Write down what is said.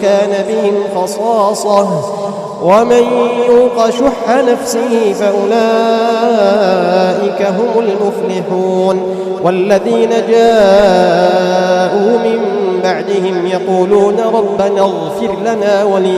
كان بهم خصاصة ومن يوق شح نفسه فأولئك هم المفلحون. والذين جاءوا من بعدهم يقولون ربنا اغفر لنا